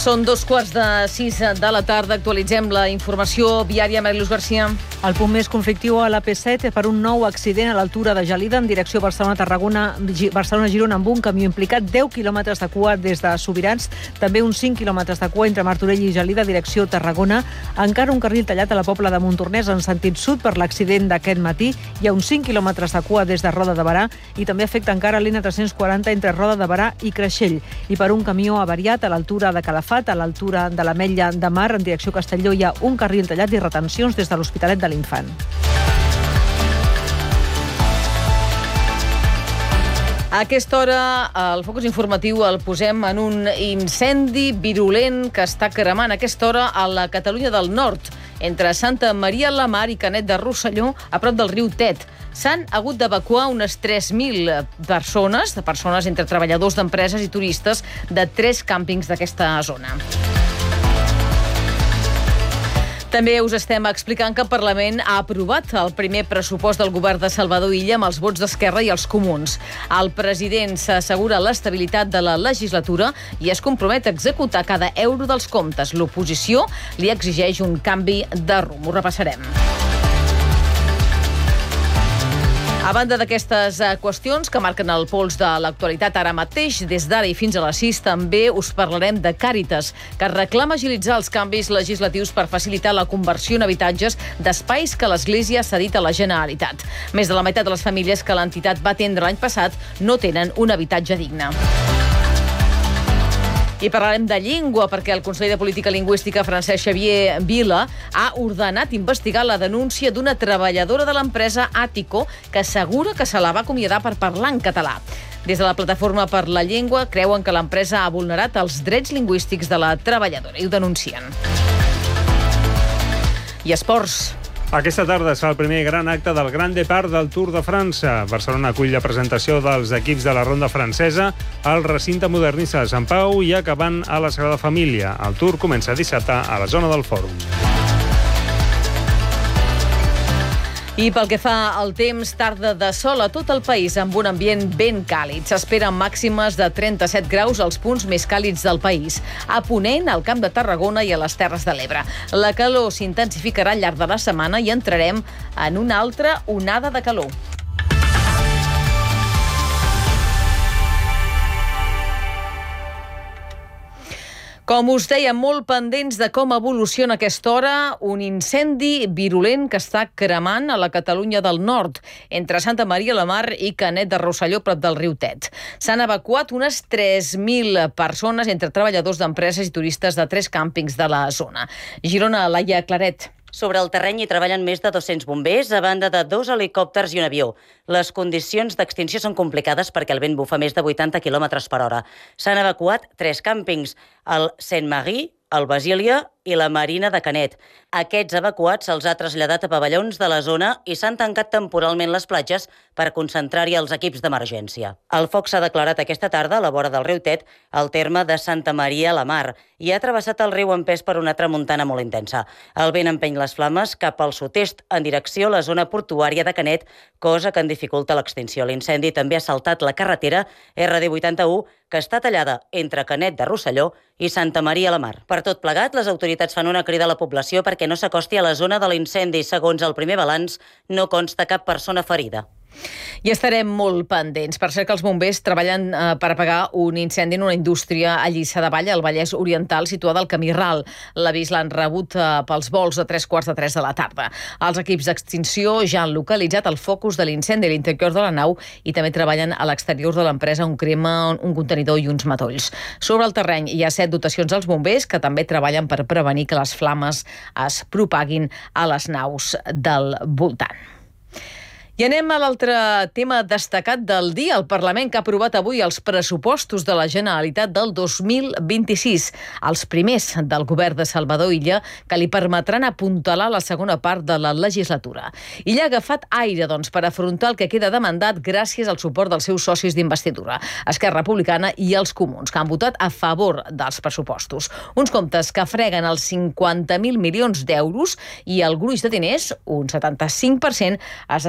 Són 5:15 de la tarda. Actualitzem la informació viària. Mariluz Garcia. El punt més conflictiu a la P7 per un nou accident a l'altura de Gelida en direcció Barcelona-Girona amb un camió implicat. 10 quilòmetres de cua des de Subirats, també uns 5 quilòmetres de cua entre Martorell i Gelida, direcció Tarragona. Encara un carril tallat a la Pobla de Montornès en sentit sud per l'accident d'aquest matí. Hi ha uns 5 quilòmetres de cua des de Roda de Berà i també afecta encara l'N340 entre Roda de Berà i Creixell. I per un camió avariat a l'altura de Calafat, a l'altura de l'Ametlla de Mar, en direcció Castelló, hi ha un carril tallat i retencions des de l'Hospitalet de l'Infant. A aquesta hora, el focus informatiu el posem en un incendi virulent que està cremant a aquesta hora a la Catalunya del Nord, entre Santa Maria la Mar i Canet de Rosselló, a prop del riu Tet. S'han hagut d'evacuar unes 3.000 persones entre treballadors d'empreses i turistes de 3 càmpings d'aquesta zona. També us estem explicant que el Parlament ha aprovat el primer pressupost del govern de Salvador Illa amb els vots d'Esquerra i els Comuns. El president s'assegura l'estabilitat de la legislatura i es compromet a executar cada euro dels comptes. L'oposició li exigeix un canvi de rumb. Ho repassarem. A banda d'aquestes qüestions que marquen el pols de l'actualitat ara mateix, des d'ara i fins a les 6 també us parlarem de Càritas, que reclama agilitzar els canvis legislatius per facilitar la conversió en habitatges d'espais que l'Església ha cedit a la Generalitat. Més de la meitat de les famílies que l'entitat va atendre l'any passat no tenen un habitatge digne. I parlarem de llengua, perquè el conseller de Política Lingüística, Francesc Xavier Vila, ha ordenat investigar la denúncia d'una treballadora de l'empresa Àtico que assegura que se la va acomiadar per parlar en català. Des de la Plataforma per la Llengua creuen que l'empresa ha vulnerat els drets lingüístics de la treballadora i ho denuncien. I esports. Aquesta tarda es fa el primer gran acte del Grand Départ del Tour de França. Barcelona acull la presentació dels equips de la ronda francesa al recinte modernista de Sant Pau i acabant a la Sagrada Família. El Tour comença dissabte a la zona del Fòrum. I pel que fa al temps, tarda de sol a tot el país amb un ambient ben càlid. S'esperen màximes de 37 graus als punts més càlids del país. A Ponent, al Camp de Tarragona i a les Terres de l'Ebre. La calor s'intensificarà al llarg de la setmana i entrarem en una altra onada de calor. Com us deia, molt pendents de com evoluciona a aquesta hora un incendi virulent que està cremant a la Catalunya del Nord, entre Santa Maria la Mar i Canet de Rosselló, prop del riu Tet. S'han evacuat unes 3.000 persones entre treballadors d'empreses i turistes de 3 càmpings de la zona. Girona, Laia Claret. Sobre el terreny hi treballen més de 200 bombers, a banda de 2 helicòpters i un avió. Les condicions d'extinció són complicades perquè el vent bufa més de 80 km per hora. S'han evacuat 3 càmpings, el Saint-Marie, el Basília i la Marina de Canet. Aquests evacuats se'ls ha traslladat a pavellons de la zona i s'han tancat temporalment les platges per concentrar-hi els equips d'emergència. El foc s'ha declarat aquesta tarda a la vora del riu Tet, al terme de Santa Maria la Mar, i ha travessat el riu empès per una tramuntana molt intensa. El vent empeny les flames cap al sud-est en direcció a la zona portuària de Canet, cosa que en dificulta l'extinció. L'incendi també ha saltat la carretera RD81, que està tallada entre Canet de Rosselló i Santa Maria la Mar. Per tot plegat, les autoritats fan una crida a la població perquè no s'acosti a la zona de l'incendi. Segons el primer balanç, no consta cap persona ferida. I estarem molt pendents. Per cert que els bombers treballen per apagar un incendi en una indústria a Lliçà de Vall, al Vallès Oriental, situada al Camí Ral. L'avís l'han rebut pels vols a 3:15 de la tarda. Els equips d'extinció ja han localitzat el focus de l'incendi a l'interior de la nau i també treballen a l'exterior de l'empresa on crema un contenidor i uns matolls. Sobre el terreny hi ha 7 dotacions als bombers que també treballen per prevenir que les flames es propaguin a les naus del voltant. I anem a l'altre tema destacat del dia. El Parlament que ha aprovat avui els pressupostos de la Generalitat del 2026, els primers del govern de Salvador Illa, que li permetran apuntalar la segona part de la legislatura. Illa ha agafat aire, per afrontar el que queda de mandat gràcies al suport dels seus socis d'investidura, Esquerra Republicana i els Comuns, que han votat a favor dels pressupostos. Uns comptes que freguen els 50.000 milions d'euros i el gruix de diners, un 75%, es destinarà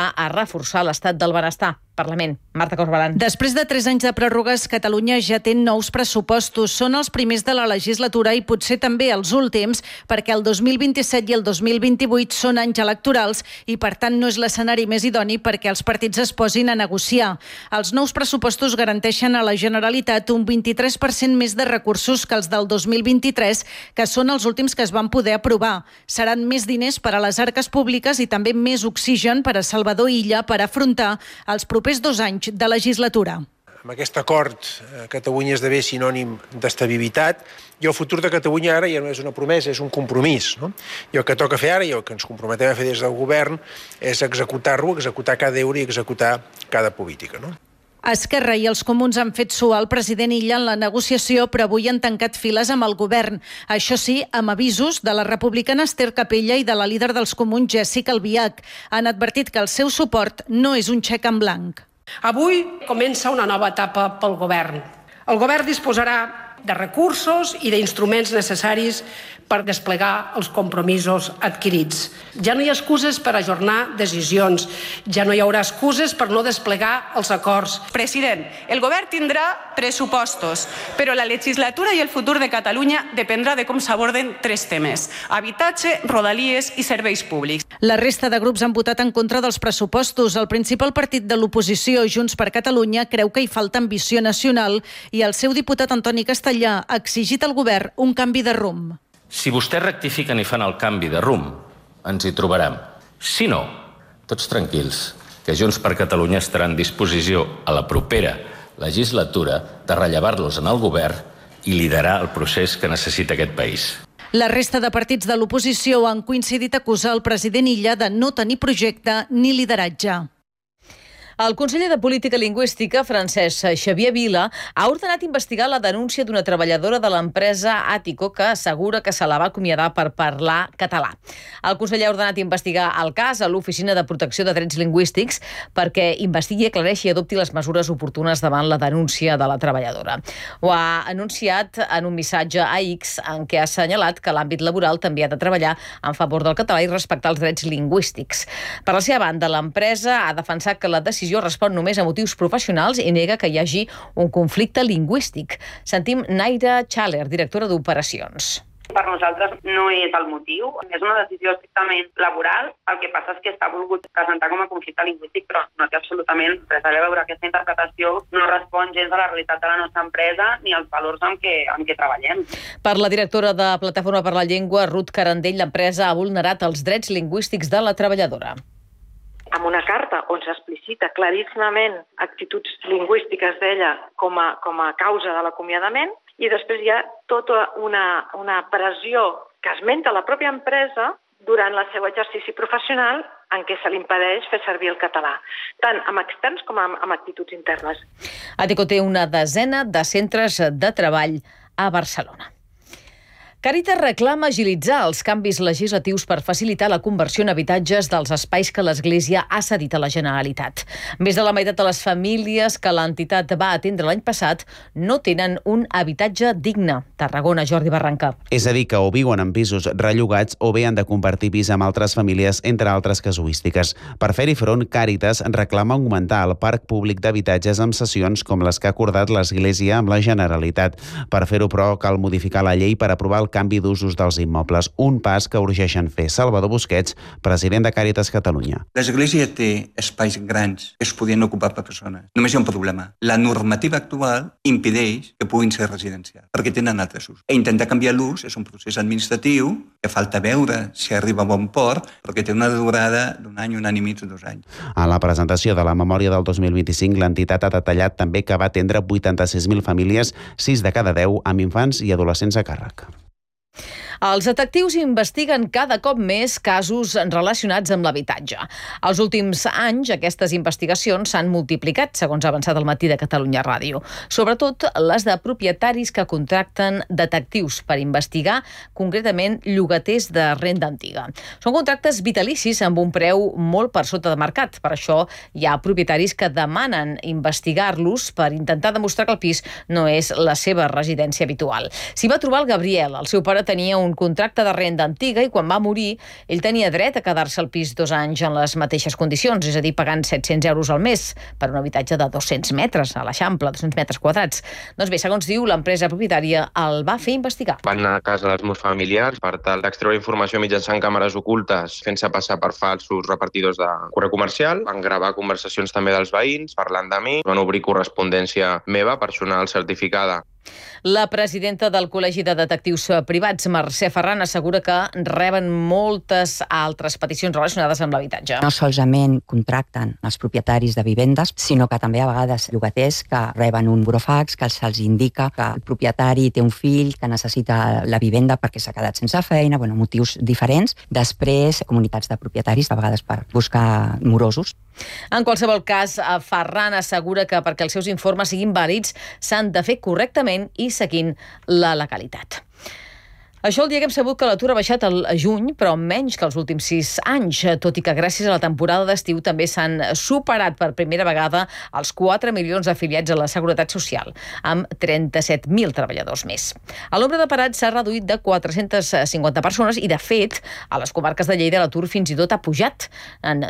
ajudar a reforçar l'estat del benestar. Parlament. Marta Corbalán. Després de 3 anys de pròrrogues, Catalunya ja té nous pressupostos. Són els primers de la legislatura i potser també els últims, perquè el 2027 i el 2028 són anys electorals i, per tant, no és l'escenari més idoni perquè els partits es posin a negociar. Els nous pressupostos garanteixen a la Generalitat un 23% més de recursos que els del 2023, que són els últims que es van poder aprovar. Seran més diners per a les arques públiques i també més oxigen per a Salvador Illa per afrontar els propers 2 anys de legislatura. Amb aquest acord, Catalunya esdevé sinònim d'estabilitat i el futur de Catalunya ara ja no és una promesa, és un compromís. No? I el que toca fer ara i el que ens comprometem a fer des del govern és executar-lo, executar cada euro i executar cada política. No? Esquerra i els Comuns han fet suar el president Illa en la negociació, però avui han tancat files amb el govern. Això sí, amb avisos de la republicana Esther Capella i de la líder dels Comuns, Jéssica Albiach. Han advertit que el seu suport no és un xec en blanc. Avui comença una nova etapa pel govern. El govern disposarà de recursos i d'instruments necessaris per desplegar els compromisos adquirits. Ja no hi ha excuses per ajornar decisions, ja no hi haurà excuses per no desplegar els acords. President, el govern tindrà pressupostos, però la legislatura i el futur de Catalunya dependrà de com s'aborden 3 temes: habitatge, rodalies i serveis públics. La resta de grups han votat en contra dels pressupostos. El principal partit de l'oposició, Junts per Catalunya, creu que hi falta ambició nacional i el seu diputat Antoni Castellà ha exigit al govern un canvi de rumb. Si vostès rectifiquen i fan el canvi de rumb, ens hi trobarem. Si no, tots tranquils, que Junts per Catalunya estarà en disposició a la propera legislatura de rellevar-los en el govern i liderar el procés que necessita aquest país. La resta de partits de l'oposició han coincidit a acusar el president Illa de no tenir projecte ni lideratge. El conseller de Política Lingüística, Francesc Xavier Vila, ha ordenat investigar la denúncia d'una treballadora de l'empresa Àtico que assegura que se la va acomiadar per parlar català. El conseller ha ordenat investigar el cas a l'Oficina de Protecció de Drets Lingüístics perquè investigui, aclareixi i adopti les mesures oportunes davant la denúncia de la treballadora. Ho ha anunciat en un missatge a X en què ha assenyalat que l'àmbit laboral també ha de treballar en favor del català i respectar els drets lingüístics. Per la seva banda, l'empresa ha defensat que la decisió respon només a motius professionals i nega que hi hagi un conflicte lingüístic. Sentim Naira Chaler, directora d'Operacions. Per nosaltres no és el motiu, és una decisió estrictament laboral, el que passa és que està volgut presentar com a conflicte lingüístic, però no té absolutament res a veure. Aquesta interpretació no respon gens a la realitat de la nostra empresa ni als valors amb què treballem. Per la directora de Plataforma per la Llengua, Ruth Carandell, l'empresa ha vulnerat els drets lingüístics de la treballadora. Amb una carta on s'explicita claríssimament actituds lingüístiques d'ella com a causa de l'acomiadament, i després hi ha tota una pressió que esmenta la pròpia empresa durant el seu exercici professional en què se li impedeix fer servir el català, tant amb externs com amb actituds internes. Àtico té una desena de centres de treball a Barcelona. Càritas reclama agilitzar els canvis legislatius per facilitar la conversió en habitatges dels espais que l'Església ha cedit a la Generalitat. Més de la meitat de les famílies que l'entitat va atendre l'any passat no tenen un habitatge digne. Tarragona, Jordi Barranca. És a dir, que o viuen en pisos rellogats o bé han de compartir pis amb altres famílies, entre altres casuístiques. Per fer-hi front, Càritas reclama augmentar el parc públic d'habitatges amb cessions com les que ha acordat l'Església amb la Generalitat. Per fer-ho, però, cal modificar la llei per aprovar el canvi d'usos dels immobles, un pas que urgeixen fer. Salvador Busquets, president de Càritas Catalunya. L'Església té espais grans que es podien ocupar per persones. Només hi ha un problema. La normativa actual impedeix que puguin ser residencials, perquè tenen altres usos. Intentar canviar l'ús és un procés administratiu que falta veure si arriba a bon port, perquè té una durada d'un any, un any i mig, 2 anys. A la presentació de la memòria del 2025, l'entitat ha detallat també que va atendre 86.000 famílies, 6 de cada 10 amb infants i adolescents a càrrec. Els detectius investiguen cada cop més casos relacionats amb l'habitatge. Els últims anys, aquestes investigacions s'han multiplicat, segons ha avançat el Matí de Catalunya Ràdio. Sobretot les de propietaris que contracten detectius per investigar, concretament llogaters de renda antiga. Són contractes vitalicis amb un preu molt per sota de mercat. Per això hi ha propietaris que demanen investigar-los per intentar demostrar que el pis no és la seva residència habitual. S'hi va trobar el Gabriel. El seu pare tenia un contracte de renda antiga i quan va morir ell tenia dret a quedar-se al pis 2 anys en les mateixes condicions, és a dir, pagant 700 euros al mes per un habitatge de 200 metres a l'Eixample, 200 metres quadrats. Doncs bé, segons diu, l'empresa propietària el va fer investigar. Van anar a casa dels meus familiars per tal d'extreure informació mitjançant càmeres ocultes, fent-se passar per falsos repartidors de correu comercial. Van gravar conversacions també dels veïns, parlant de mi. Van obrir correspondència meva, personal certificada. La presidenta del Col·legi de Detectius Privats, Mercè Ferran, assegura que reben moltes altres peticions relacionades amb l'habitatge. No solament contracten els propietaris de vivendes, sinó que també a vegades llogaters que reben un burofax que se'ls indica que el propietari té un fill que necessita la vivenda perquè s'ha quedat sense feina, motius diferents. Després, comunitats de propietaris, a vegades per buscar morosos. En qualsevol cas, Ferran assegura que perquè els seus informes siguin vàlids s'han de fer correctament i seguint la legalitat. Això el dia que hem sabut que l'atur ha baixat al juny, però menys que els últims 6 anys, tot i que gràcies a la temporada d'estiu també s'han superat per primera vegada els 4 milions afiliats a la Seguretat Social, amb 37.000 treballadors més. El nombre de parats s'ha reduït de 450 persones i, de fet, a les comarques de Lleida l'atur fins i tot ha pujat en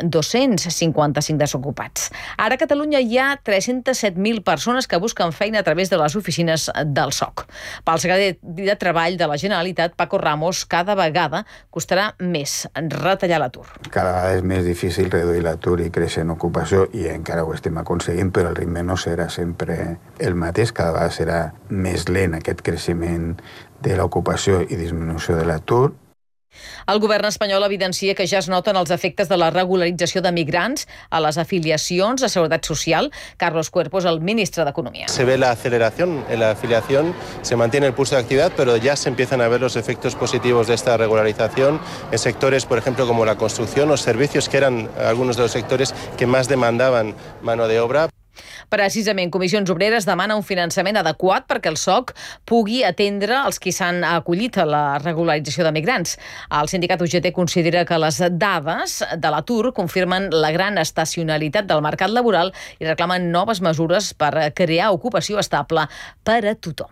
255 desocupats. Ara a Catalunya hi ha 307.000 persones que busquen feina a través de les oficines del SOC. Pel secretari de Treball de la Generalitat, Paco Ramos, cada vegada costarà més retallar l'atur. Cada vegada és més difícil reduir l'atur i créixer en ocupació i encara ho estem aconseguint, però el ritme no serà sempre el mateix, cada vegada serà més lent aquest creixement de l'ocupació i disminució de l'atur. El govern espanyol evidencia que ja es noten els efectes de la regularització de migrants a les afiliacions de Seguretat Social. Carlos Cuerpo és el ministre d'Economia. Se ve la aceleración en la afiliación, se mantiene el pulso de actividad, pero ya se empiezan a ver los efectos positivos de esta regularización en sectores, por ejemplo, como la construcción o servicios, que eran algunos de los sectores que más demandaban mano de obra. Precisament, Comissions Obreres demana un finançament adequat perquè el SOC pugui atendre els qui s'han acollit a la regularització de migrants. El sindicat UGT considera que les dades de l'atur confirmen la gran estacionalitat del mercat laboral i reclamen noves mesures per crear ocupació estable per a tothom.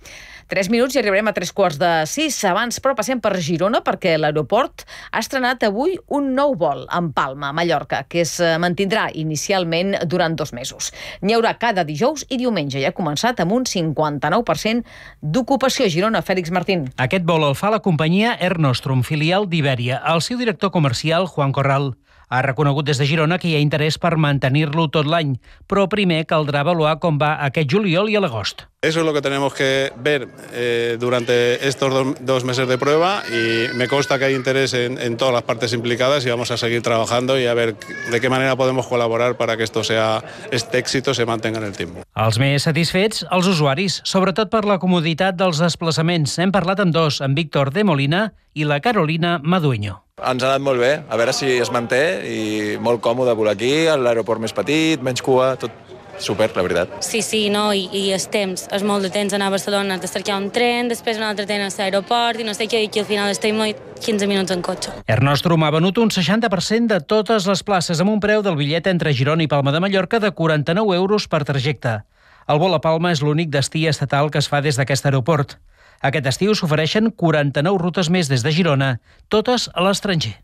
3 minuts i arribarem a 3:45. Abans, però, passem per Girona perquè l'aeroport ha estrenat avui un nou vol en Palma, Mallorca, que es mantindrà inicialment durant 2 mesos. N'hi haurà cada dijous i diumenge i ha començat amb un 59% d'ocupació a Girona. Fèlix Martín. Aquest vol el fa la companyia Air Nostrum, filial d'Ibèria. El seu director comercial, Juan Corral, ha reconegut des de Girona que hi ha interès per mantenir-lo tot l'any, però primer caldrà avaluar com va aquest juliol i a l'agost. Eso es lo que tenemos que ver durante estos 2 meses de prueba y me consta que hay interés en todas las partes implicadas y vamos a seguir trabajando y a ver de qué manera podemos colaborar para que este éxito se mantenga en el tiempo. Els més satisfets, els usuaris, sobretot per la comoditat dels desplaçaments. Hem parlat amb dos, en Víctor de Molina i la Carolina Madueño. Ens ha anat molt bé, a veure si es manté i molt còmode volar aquí, l'aeroport més petit, menys cua, tot super, la veritat. Sí, no, i els temps, és molt de temps anar a Barcelona, has de cercar un tren, després un altre tren a l'aeroport i no sé què, i aquí al final estem 15 minuts en cotxe. Air Nostrum ha venut un 60% de totes les places amb un preu del bitllet entre Girona i Palma de Mallorca de 49 euros per trajecte. El vol a Palma és l'únic destí estatal que es fa des d'aquest aeroport. Aquest estiu s'ofereixen 49 rutes més des de Girona, totes a l'estranger.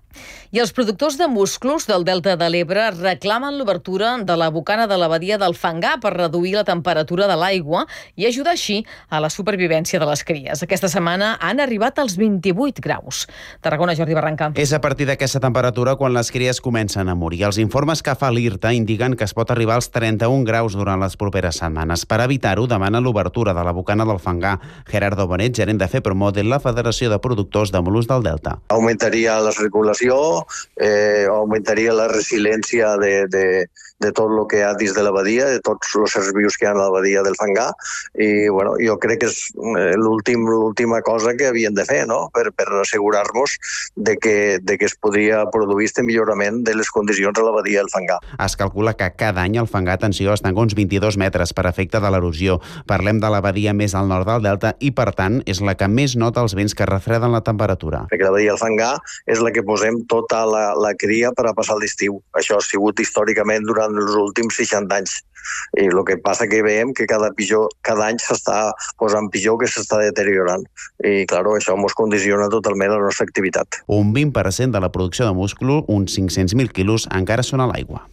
I els productors de musclos del Delta de l'Ebre reclamen l'obertura de la bocana de la badia del Fangar per reduir la temperatura de l'aigua i ajudar així a la supervivència de les cries. Aquesta setmana han arribat als 28 graus. Tarragona, Jordi Barranca. És a partir d'aquesta temperatura quan les cries comencen a morir. Els informes que fa l'IRTA indiquen que es pot arribar als 31 graus durant les properes setmanes. Per evitar-ho, demana l'obertura de la bocana del Fangar. Gerardo Bonet, gerent de FEPROMO de la Federació de Productors de Mol·luscs del Delta. Augmentaria la circulació, augmentaria la resiliència de tot el que hi ha dins de la badia, de tots els éssers vius que hi ha a la badia del Fangar, i bueno, jo crec que és l'última cosa que havien de fer, no? Per assegurar-nos de que es podria produir aquest millorament de les condicions a la badia del Fangar. Es calcula que cada any el Fangar, atenció, es tanca uns 22 metres per efecte de l'erosió. Parlem de la badia més al nord del Delta i, per tant, és la que més nota els vents que refreden la temperatura. Perquè la badia del Fangar és la que posem tota la cria per a passar l'estiu. Això ha sigut històricament durant durant els últims 60 anys. I el que passa que veiem que cada any s'està posant pitjor, que s'està deteriorant. I, clar, això ens condiciona totalment la nostra activitat. Un 20% de la producció de múscul, uns 500.000 quilos, encara són a l'aigua.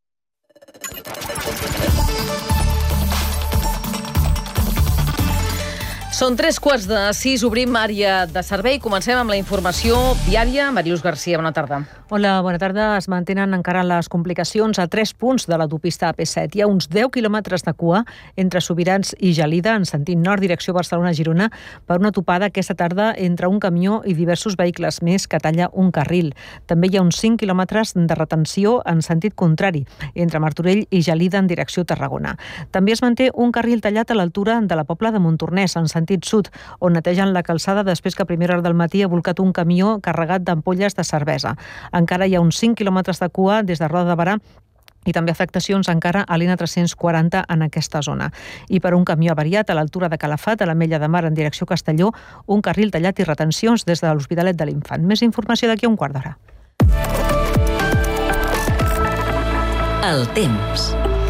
Són 3:15, obrim àrea de servei. Comencem amb la informació viària. Marius Garcia, bona tarda. Hola, bona tarda. Es mantenen encara les complicacions a 3 punts de l'autopista AP7. Hi ha uns 10 quilòmetres de cua entre Sobirans i Gelida, en sentit nord, direcció Barcelona-Girona, per una topada aquesta tarda entre un camió i diversos vehicles més que talla un carril. També hi ha uns 5 quilòmetres de retenció en sentit contrari, entre Martorell i Gelida en direcció Tarragona. També es manté un carril tallat a l'altura de la Pobla de Montornès, en sentit sud, on netegen la calçada després que a primera hora del matí ha volcat un camió carregat d'ampolles de cervesa. Encara hi ha uns 5 quilòmetres de cua des de Roda de Barà i també afectacions encara a l'N340 en aquesta zona. I per un camió avariat a l'altura de Calafat, a l'Ametlla de Mar en direcció Castelló, un carril tallat i retencions des de l'Hospitalet de l'Infant. Més informació d'aquí a un quart d'hora. El temps.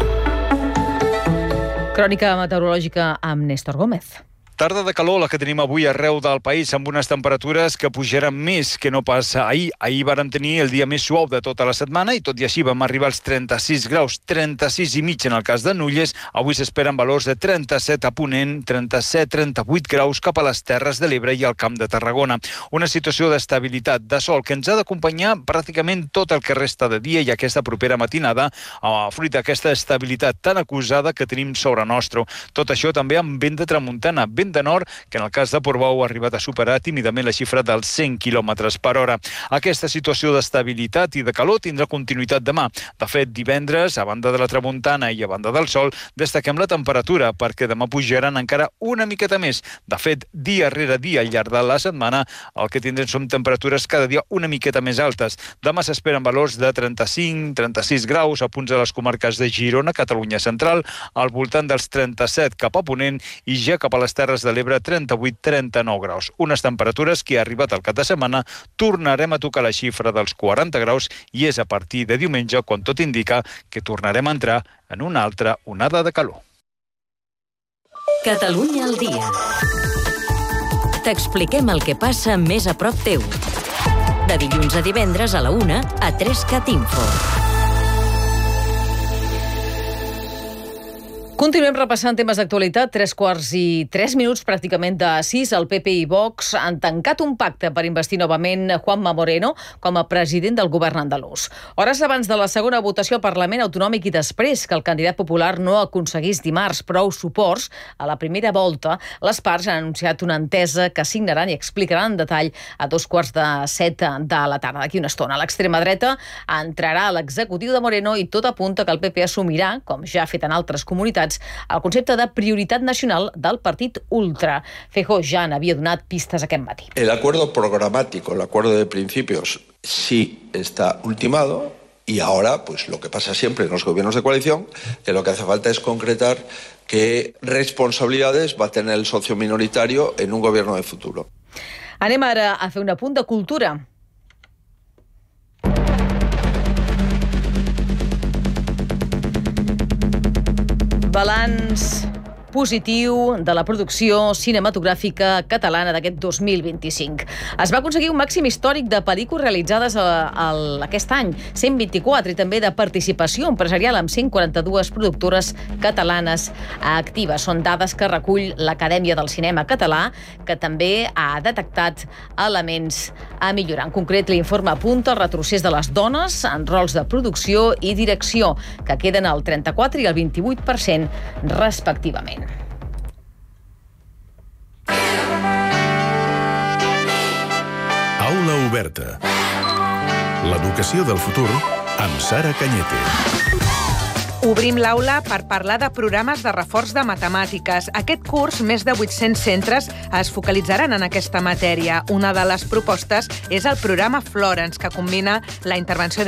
Crònica meteorològica amb Néstor Gómez. Tarda de calor la que tenim avui arreu del país, amb unes temperatures que pujaran més que no pas ahir. Ahir vàrem tenir el dia més suau de tota la setmana i tot i així vam arribar als 36 graus, 36 i mig en el cas de Nulles. Avui s'esperen valors de 37 a Ponent, 37-38 graus cap a les Terres de l'Ebre i al Camp de Tarragona. Una situació d'estabilitat, de sol, que ens ha d'acompanyar pràcticament tot el que resta de dia i aquesta propera matinada, fruit d'aquesta estabilitat tan acusada que tenim sobre nostre. Tot això també amb vent de tramuntana, vent de nord, que en el cas de Portbou ha arribat a superar tímidament la xifra dels 100 km per hora. Aquesta situació d'estabilitat i de calor tindrà continuïtat demà. De fet, divendres, a banda de la tramuntana i a banda del sol, destaquem la temperatura, perquè demà pujaran encara una miqueta més. De fet, dia rere dia al llarg de la setmana, el que tindrem són temperatures cada dia una miqueta més altes. Demà s'esperen valors de 35-36 graus a punts de les comarques de Girona, Catalunya Central, al voltant dels 37 cap a Ponent i ja cap a les Terres de l'Ebre 38-39 graus. Unes temperatures que, arribat al cap de setmana, tornarem a tocar la xifra dels 40 graus i és a partir de diumenge quan tot indica que tornarem a entrar en una altra onada de calor. Catalunya al dia. T'expliquem el que passa més a prop teu. De dilluns a divendres a la 1 a 3CAT Info. Continuem repassant temes d'actualitat. 3:03, pràcticament de 6. El PP i Vox han tancat un pacte per investir novament Juanma Moreno com a president del govern andalús. Hores abans de la segona votació al Parlament Autonòmic i després que el candidat popular no aconseguís dimarts prou suports a la primera volta, les parts han anunciat una entesa que signaran i explicaran en detall a 2:45 de la tarda. D'aquí una estona, l'extrema dreta entrarà a l'executiu de Moreno i tot apunta que el PP assumirà, com ja ha fet en altres comunitats, el concepte de prioritat nacional del partit ultra. Feijóo ja n'havia donat pistes aquest matí. El acuerdo programático, el acuerdo de principios, sí está ultimado y ahora, pues lo que pasa siempre en los gobiernos de coalición, que lo que hace falta es concretar qué responsabilidades va a tener el socio minoritario en un gobierno de futuro. Anem ara a fer un apunt de cultura. Balanç positiu de la producció cinematogràfica catalana d'aquest 2025. Es va aconseguir un màxim històric de pel·lícules realitzades aquest any, 124, i també de participació empresarial amb 142 productores catalanes actives. Són dades que recull l'Acadèmia del Cinema Català, que també ha detectat elements a millorar. En concret, l'informe apunta el retrocés de les dones en rols de producció i direcció, que queden al 34 i al 28% respectivament. Aula oberta. L'educació del futur amb Sara Cañete. Obrim l'aula per parlar de programes de reforç de matemàtiques. Aquest curs, més de 800 centres es focalitzaran en aquesta matèria. Una de les propostes és el programa Florence, que combina la intervenció